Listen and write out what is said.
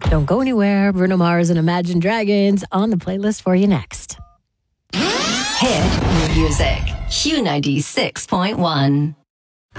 Don't go anywhere. Bruno Mars and Imagine Dragons on the playlist for you next. Hit music. Q96.1.